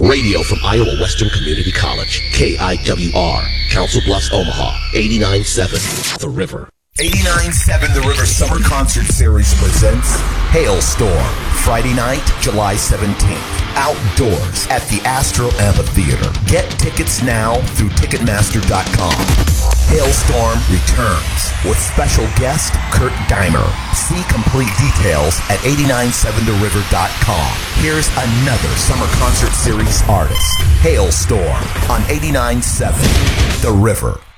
Radio from Iowa Western Community College, KIWR, Council Bluffs, Omaha, 89.7, The River. 89.7 The River Summer Concert Series presents Hailstorm, Friday night, July 17th. Outdoors at the Astro Amphitheater. Get tickets now through Ticketmaster.com. Hailstorm returns with special guest Kurt Dimer. See complete details at 897theriver.com. Here's another Summer Concert Series artist, Hailstorm, on 89.7 The River.